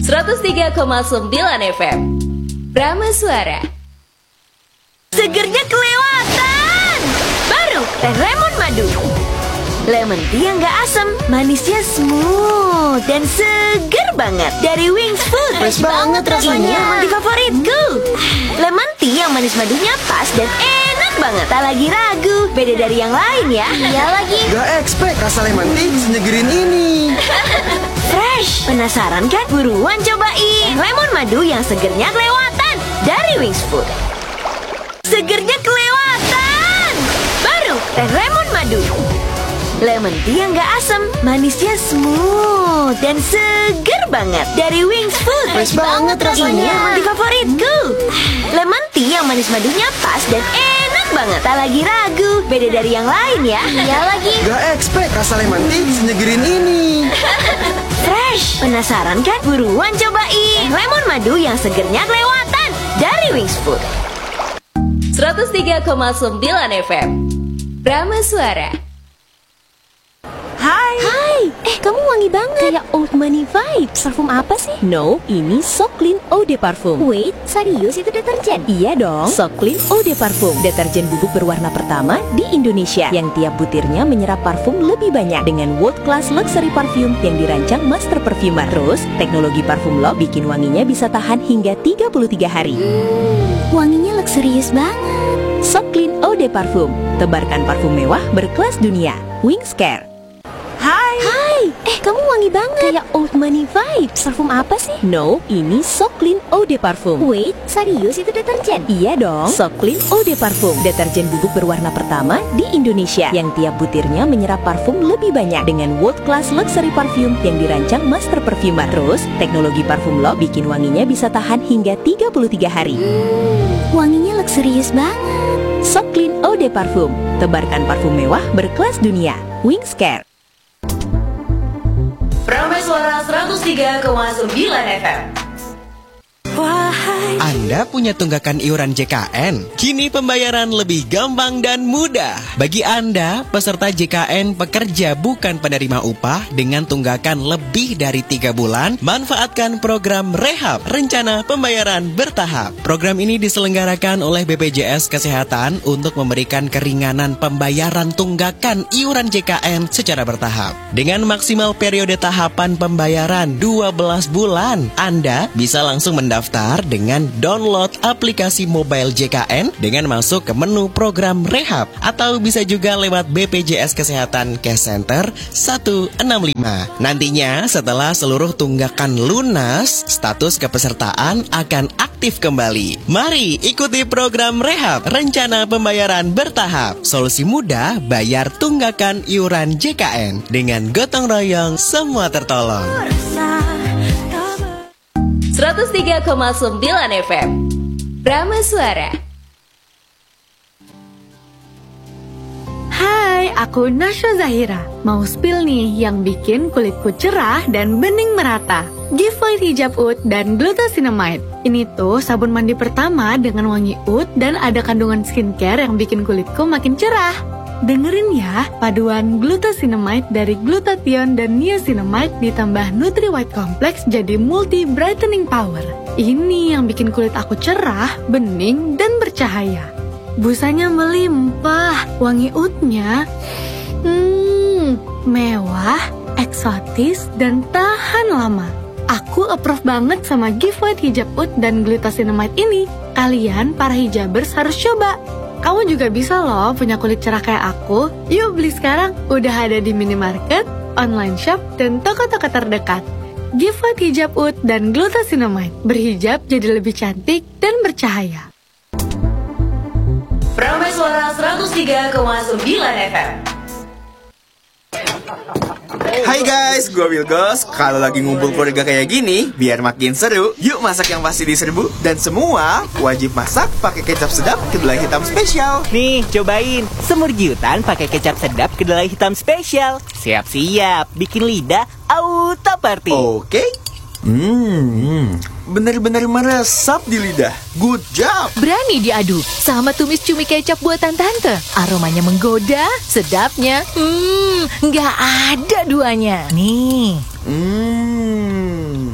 103,9 FM Brahma Suara. Segernya kelewatan. Baru teh lemon madu. Lemon tea yang gak asam, manisnya smooth dan seger banget. Dari Wings Food. Fresh banget rasanya. Ini yang di favoritku. Lemon tea yang manis madunya pas dan enak banget. Tak lagi ragu, beda dari yang lain ya. Iya lagi. Gak expect rasa lemon tea senyegerin ini. Fresh. Penasaran kan? Buruan cobain lemon madu yang segernya kelewatan dari Wings Food. Segernya kelewatan. Baru teh lemon madu. Lemon tea yang gak asam, manisnya smooth dan seger banget. Dari Wings Food. Fresh banget rasanya. Ini yang di favoritku. Lemon tea yang manis madunya pas dan enak banget. Tak lagi ragu, beda dari yang lain ya. Iya lagi. Gak expect rasa lemon tea senyegerin ini. Fresh. Penasaran kan? Buruan cobain lemon madu yang segernya kelewatan dari Wings Food. 103,9 FM Brahma Suara. Hai, kamu wangi banget. Kayak Old Money vibes. Parfum apa sih? No, ini So Clean Eau de Parfum. Wait, serius itu deterjen? Iya dong, So Clean Eau de Parfum. Deterjen bubuk berwarna pertama di Indonesia yang tiap butirnya menyerap parfum lebih banyak dengan world class luxury parfum yang dirancang master perfumer. Terus, teknologi parfum lock bikin wanginya bisa tahan hingga 33 hari. Wanginya luxurious banget. So Clean Eau de Parfum. Tebarkan parfum mewah berkelas dunia. Wings Care. Hai, kamu wangi banget. Kayak Old Money vibes. Parfum apa sih? No, ini So Clean Eau de Parfum. Wait, serius itu deterjen? Iya dong, So Clean Eau de Parfum. Deterjen bubuk berwarna pertama di Indonesia yang tiap butirnya menyerap parfum lebih banyak dengan world class luxury parfum yang dirancang master perfumer. Terus, teknologi parfum lock bikin wanginya bisa tahan hingga 33 hari. Wanginya luxurious banget. So Clean Eau de Parfum. Tebarkan parfum mewah berkelas dunia. Wings Care. Brahma Suara 103,9 FM. Anda punya tunggakan iuran JKN? Kini pembayaran lebih gampang dan mudah. Bagi Anda, peserta JKN pekerja bukan penerima upah dengan tunggakan lebih dari 3 bulan, manfaatkan program Rehab, Rencana Pembayaran Bertahap. Program ini diselenggarakan oleh BPJS Kesehatan untuk memberikan keringanan pembayaran tunggakan iuran JKN secara bertahap. Dengan maksimal periode tahapan pembayaran 12 bulan, Anda bisa langsung mendaftar dengan download aplikasi mobile JKN dengan masuk ke menu program Rehab atau bisa juga lewat BPJS Kesehatan Cash Center 165. Nantinya setelah seluruh tunggakan lunas, status kepesertaan akan aktif kembali. Mari ikuti program Rehab, Rencana Pembayaran Bertahap. Solusi mudah bayar tunggakan iuran JKN. Dengan gotong royong semua tertolong. 103,9 FM Brahma Suara. Hai, aku Nasya Zahira. Mau spill nih yang bikin kulitku cerah dan bening merata. Give White Hijab Oud dan Glucosinamide. Ini tuh sabun mandi pertama dengan wangi oud dan ada kandungan skincare yang bikin kulitku makin cerah. Dengerin ya, paduan Glucosinamide dari glutathione dan niacinamide ditambah Nutri White Complex jadi multi brightening power. Ini yang bikin kulit aku cerah, bening, dan bercahaya. Busanya melimpah, wangi oudnya mewah, eksotis, dan tahan lama. Aku approve banget sama Give White Hijab Oud dan Glucosinamide ini. Kalian para hijabers harus coba. Kamu juga bisa loh punya kulit cerah kayak aku. Yuk beli sekarang, udah ada di minimarket, online shop, dan toko-toko terdekat. Give White Hijab Oud dan Glucosinamide. Berhijab jadi lebih cantik dan bercahaya. Brahma Suara 103,9 FM. Hai guys, gue Wilgos. Kalau lagi ngumpul keluarga kayak gini, biar makin seru, yuk masak yang pasti diserbu. Dan semua wajib masak pakai kecap sedap kedelai hitam spesial. Nih, cobain semur giutan pakai kecap sedap kedelai hitam spesial. Siap-siap, bikin lidah auto party. Oke. Bener-bener meresap di lidah. Good job. Berani diadu sama tumis cumi kecap buatan tante. Aromanya menggoda, sedapnya nggak ada duanya. Nih.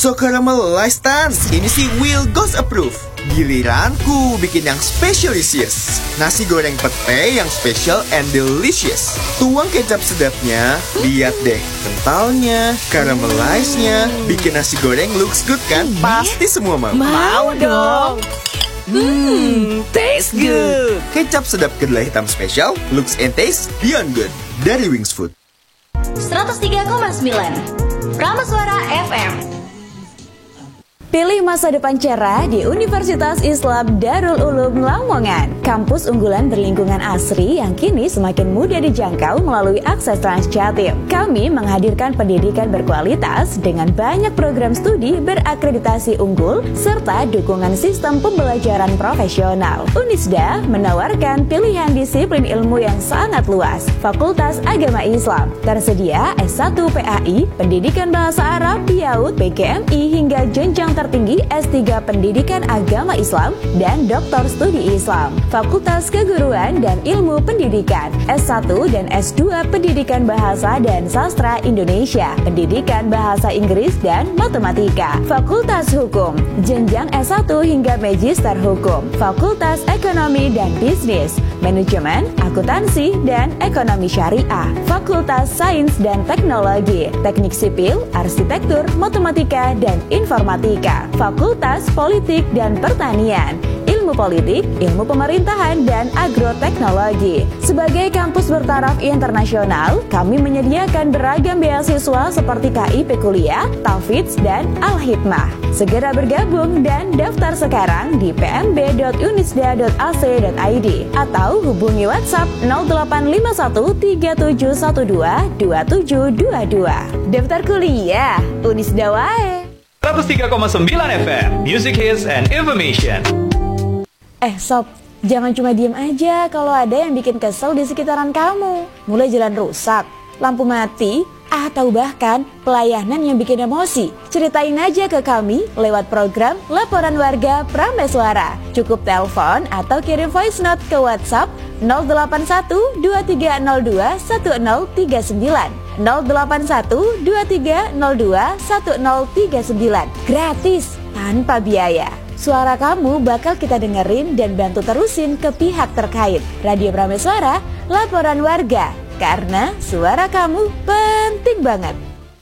So caramelized Tans, ini sih Will Ghost approve. Giliranku bikin yang specialicious. Nasi goreng pete yang special and delicious. Tuang kecap sedapnya, lihat deh kentalnya, caramelized-nya, bikin nasi goreng looks good kan? Pasti semua mau. Mau dong. Taste good. Kecap sedap kedelai hitam spesial, looks and taste beyond good. Dari Wings Food. 103,9 Prameswara FM. Pilih masa depan cerah di Universitas Islam Darul Ulum Lamongan. Kampus unggulan berlingkungan asri yang kini semakin mudah dijangkau melalui akses Transjatim. Kami menghadirkan pendidikan berkualitas dengan banyak program studi berakreditasi unggul serta dukungan sistem pembelajaran profesional. Unisda menawarkan pilihan disiplin ilmu yang sangat luas. Fakultas Agama Islam tersedia S1 PAI, Pendidikan Bahasa Arab, PIAUD, PGMI hingga jenjang tertinggi S3 Pendidikan Agama Islam dan Doktor Studi Islam. Fakultas Keguruan dan Ilmu Pendidikan S1 dan S2 Pendidikan Bahasa dan Sastra Indonesia, Pendidikan Bahasa Inggris dan Matematika. Fakultas Hukum jenjang S1 hingga Magister Hukum. Fakultas Ekonomi dan Bisnis, Manajemen, Akuntansi dan Ekonomi Syariah. Fakultas Sains dan Teknologi, Teknik Sipil, Arsitektur, Matematika dan Informatika. Fakultas Politik dan Pertanian, Ilmu Politik, Ilmu Pemerintahan, dan Agroteknologi. Sebagai kampus bertaraf internasional, kami menyediakan beragam beasiswa seperti KIP Kuliah, Tafidz, dan Al-Hikmah. Segera bergabung dan daftar sekarang di pmb.unisda.ac.id atau hubungi WhatsApp 085137122722. Daftar kuliah, Unisda wae. 103,9 FM, Music Hits and Information. Sob, jangan cuma diem aja kalau ada yang bikin kesel di sekitaran kamu. Mulai jalan rusak, lampu mati, atau bahkan pelayanan yang bikin emosi. Ceritain aja ke kami lewat program Laporan Warga Prameswara. Cukup telepon atau kirim voice note ke WhatsApp 081 2302 1039. 081 2302 1039. Gratis, tanpa biaya. Suara kamu bakal kita dengerin dan bantu terusin ke pihak terkait. Radio Prameswara, Laporan Warga. Karena suara kamu penting banget.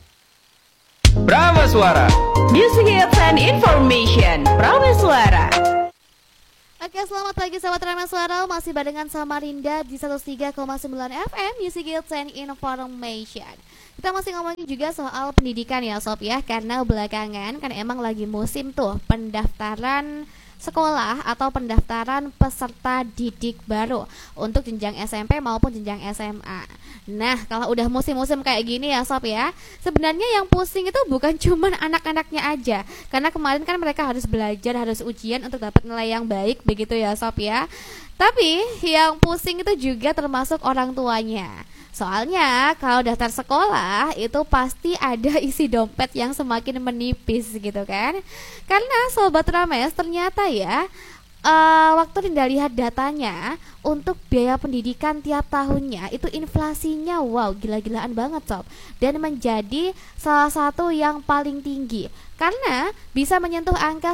Prameswara, Music Hits and Information. Prameswara. Oke, selamat pagi sahabat Prameswara. Masih barengan sama Rinda di 103,9 FM Music Hits and Information. Kita masih ngomongin juga soal pendidikan ya Sob ya. Karena belakangan kan emang lagi musim tuh pendaftaran sekolah atau pendaftaran peserta didik baru untuk jenjang SMP maupun jenjang SMA. Nah, kalau udah musim-musim kayak gini ya Sob ya, sebenarnya yang pusing itu bukan cuman anak-anaknya aja. Karena kemarin kan mereka harus belajar, harus ujian untuk dapat nilai yang baik begitu ya Sob ya. Tapi yang pusing itu juga termasuk orang tuanya. Soalnya kalau daftar sekolah itu pasti ada isi dompet yang semakin menipis gitu kan. Karena Sobat Rames ternyata ya waktu Rinda lihat datanya untuk biaya pendidikan tiap tahunnya itu inflasinya wow gila-gilaan banget Sob. Dan menjadi salah satu yang paling tinggi karena bisa menyentuh angka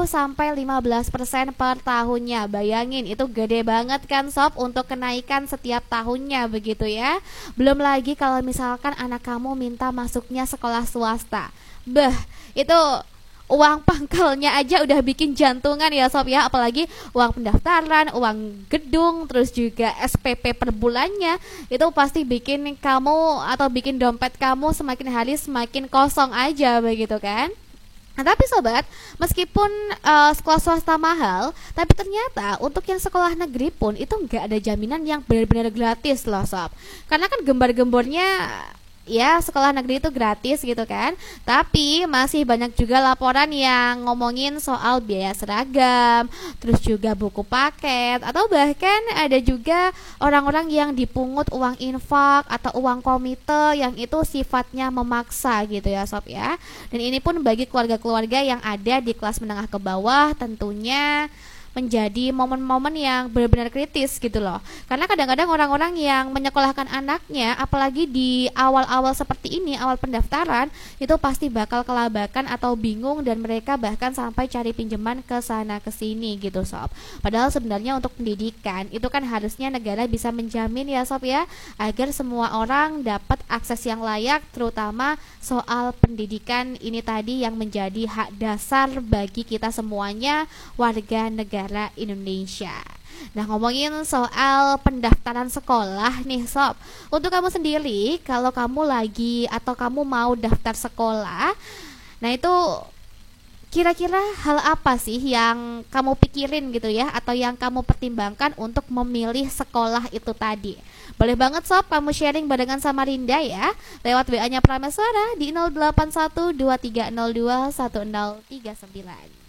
10-15% per tahunnya. Bayangin itu gede banget kan Sob untuk kenaikan setiap tahunnya begitu ya. Belum lagi kalau misalkan anak kamu minta masuknya sekolah swasta. Itu uang pangkalnya aja udah bikin jantungan ya Sob ya. Apalagi uang pendaftaran, uang gedung, terus juga SPP per bulannya. Itu pasti bikin kamu atau bikin dompet kamu semakin hari semakin kosong aja begitu kan. Nah, tapi sobat, meskipun sekolah swasta mahal, tapi ternyata untuk yang sekolah negeri pun itu nggak ada jaminan yang benar-benar gratis loh Sob. Karena kan gembar-gembornya ya sekolah negeri itu gratis gitu kan. Tapi masih banyak juga laporan yang ngomongin soal biaya seragam, terus juga buku paket, atau bahkan ada juga orang-orang yang dipungut uang infak atau uang komite yang itu sifatnya memaksa gitu ya Sob ya. Dan ini pun bagi keluarga-keluarga yang ada di kelas menengah ke bawah tentunya menjadi momen-momen yang benar-benar kritis gitu loh. Karena kadang-kadang orang-orang yang menyekolahkan anaknya, apalagi di awal-awal seperti ini, awal pendaftaran, itu pasti bakal kelabakan atau bingung, dan mereka bahkan sampai cari pinjaman ke sana ke sini gitu sob. Padahal sebenarnya untuk pendidikan itu kan harusnya negara bisa menjamin ya sob ya, agar semua orang dapat akses yang layak, terutama soal pendidikan ini tadi yang menjadi hak dasar bagi kita semuanya warga negara Indonesia. Nah, ngomongin soal pendaftaran sekolah nih sob, untuk kamu sendiri kalau kamu lagi atau kamu mau daftar sekolah, nah itu kira-kira hal apa sih yang kamu pikirin gitu ya, atau yang kamu pertimbangkan untuk memilih sekolah itu tadi? Boleh banget sob kamu sharing barengan sama Rinda ya, lewat WA-nya Prameswara di 081230210039.